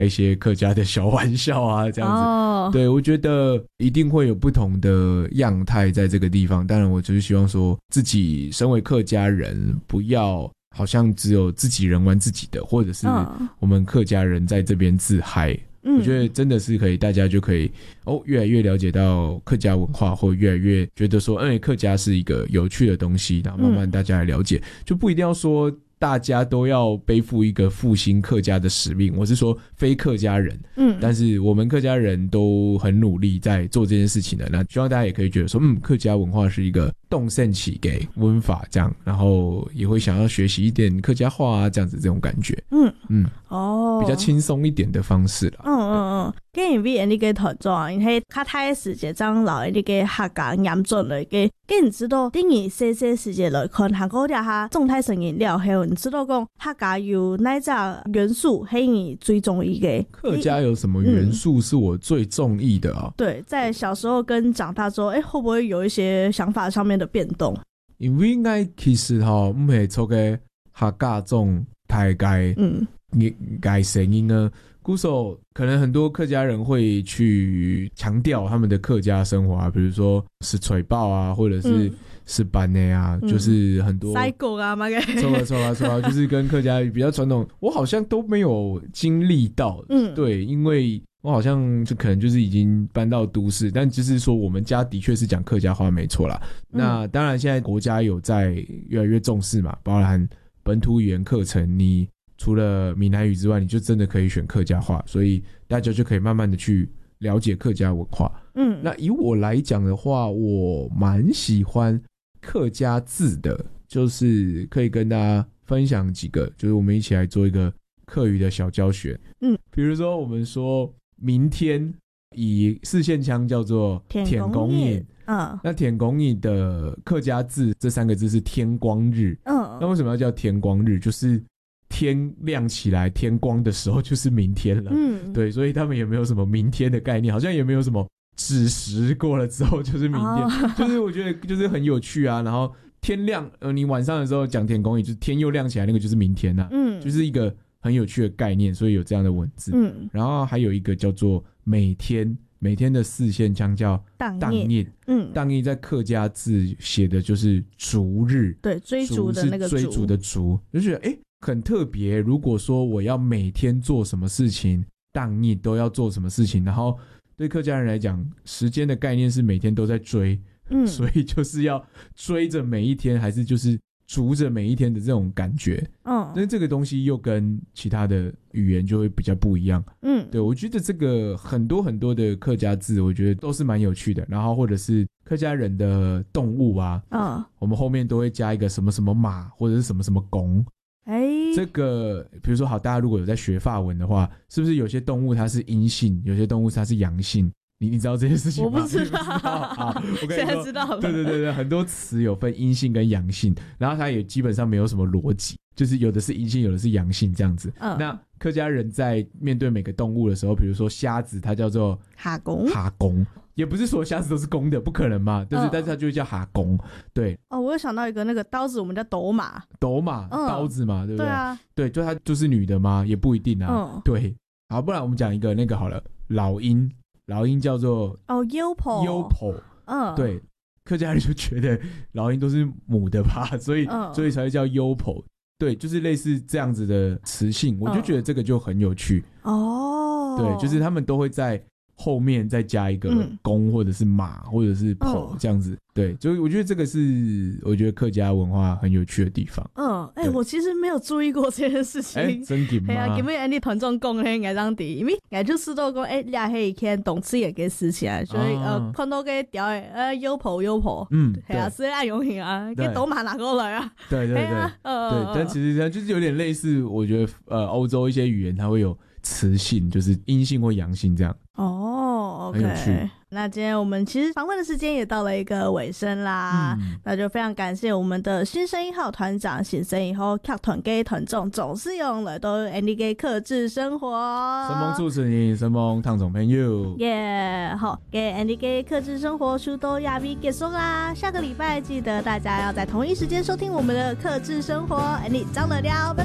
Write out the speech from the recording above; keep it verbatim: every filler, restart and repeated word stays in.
一些客家的小玩笑啊这样子、oh. 对，我觉得一定会有不同的样态在这个地方。当然我就是希望说自己身为客家人不要好像只有自己人玩自己的，或者是我们客家人在这边自嗨、嗯、我觉得真的是可以，大家就可以哦越来越了解到客家文化，或越来越觉得说哎，客家是一个有趣的东西，然后慢慢大家来了解、嗯、就不一定要说大家都要背负一个复兴客家的使命，我是说非客家人，嗯，但是我们客家人都很努力在做这件事情的。那希望大家也可以觉得说，嗯，客家文化是一个动盛起给文法这样，然后也会想要学习一点客家话啊，这样子这种感觉，嗯嗯，哦，比较轻松一点的方式啦。 嗯嗯嗯，跟因为你个团长，因为较太的时间长老你个客家严重了个，跟你知道等于些些时间来看，韩国家哈状态声音了后。你知道讲客家有哪种元素是你最中意的？ 客家有什么元素是我最中意的啊、嗯？ 对，在小时候跟长大之后，哎，会不会有一些想法上面的变动？ 因为应该其实哈，唔系做个客家种大概嗯，改声音呢。鼓手可能很多客家人会去强调他们的客家生活啊，比如说是吹爆啊，或者是、嗯。是班内啊、嗯，就是很多塞狗啊嘛， 错啊错啊错啊，就是跟客家比较传统，我好像都没有经历到，嗯，对，因为我好像就可能就是已经搬到都市，但就是说我们家的确是讲客家话没错啦、嗯。那当然现在国家有在越来越重视嘛，包含本土语言课程，你除了闽南语之外，你就真的可以选客家话，所以大家就可以慢慢的去了解客家文化。嗯，那以我来讲的话，我蛮喜欢客家字的，就是可以跟大家分享几个，就是我们一起来做一个客语的小教学。嗯，比如说我们说明天，以四线腔叫做天公印，嗯，那天公印的客家字这三个字是天光日，嗯，那为什么要叫天光日？就是天亮起来天光的时候就是明天了，嗯，对，所以他们也没有什么明天的概念，好像也没有什么子时过了之后就是明天、哦、就是我觉得就是很有趣啊。然后天亮呃，你晚上的时候讲天公也就是天又亮起来，那个就是明天啊，嗯，就是一个很有趣的概念，所以有这样的文字。嗯，然后还有一个叫做每天，每天的四线腔叫当夜，嗯，当夜在客家字写的就是逐日， 对，追逐的那个逐是追逐的逐，就觉得哎很特别。如果说我要每天做什么事情，当夜都要做什么事情，然后对客家人来讲，时间的概念是每天都在追，嗯，所以就是要追着每一天，还是就是逐着每一天的这种感觉，嗯，但是这个东西又跟其他的语言就会比较不一样，嗯，对，我觉得这个很多很多的客家字，我觉得都是蛮有趣的。然后或者是客家人的动物啊，嗯，我们后面都会加一个什么什么马，或者是什么什么公。哎、欸，这个比如说好，大家如果有在学法文的话，是不是有些动物它是阴性，有些动物它是阳性？你你知道这件事情吗？ 我不知道。 好，我跟你说， 现在知道了。 对对对对，很多词有分阴性跟阳性，然后它也基本上没有什么逻辑，就是有的是阴性，有的是阳性这样子。嗯，那客家人在面对每个动物的时候，比如说虾子，它叫做哈公， 哈公。也不是所有虾子都是公的，不可能嘛，但是、嗯、但是它就会叫哈公，对。 哦，我有想到一个那个刀子，我们叫斗马， 斗马、嗯、刀子嘛，对不对？ 对啊， 对，就它就是女的吗？也不一定啊。嗯、对，好，不然我们讲一个那个好了，老鹰，老鹰叫做哦优婆， 优婆，嗯，对，客家人就觉得老鹰都是母的吧，所以、嗯、所以才会叫优婆。对，就是类似这样子的词性，我就觉得这个就很有趣哦。对，就是他们都会在后面再加一个公或者是马或者是婆这样子、嗯、对，就我觉得这个是我觉得客家文化很有趣的地方。嗯， 哎、欸，我其实没有注意过这件事情。哎、欸， 真的吗？ 哎呀，因为你团长讲嘿，我当地，因为我就知道讲，哎、欸，俩嘿看动词也给死起来，所以、啊、呃，看到个调诶，呃，优婆优婆，嗯，系啊，是爱用型啊，给斗马拿过来啊。 对对对，啊、呃，对，但其实它就是有点类似，我觉得呃，欧洲一些语言它会有词性，就是阴性或阳性这样。 哦 ，OK， 很有趣。 那今天我们其实访问的时间也到了一个尾声啦、嗯，那就非常感谢我们的新生一号团长，新生以后客团给团众总是用了都 Andy 给克制生活， 神梦主持人，神梦汤总朋友， 耶、yeah, 好，给 Andy 给克制生活书都亚比结束啦，下个礼拜记得大家要在同一时间收听我们的克制生活 ，Andy 张得了。